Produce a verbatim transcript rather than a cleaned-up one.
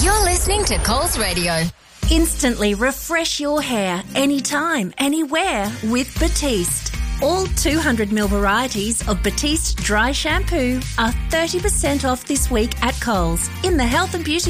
You're listening to Coles Radio. Instantly refresh your hair anytime, anywhere with Batiste. All two hundred milliliter varieties of Batiste dry shampoo are thirty percent off this week at Coles in the health and beauty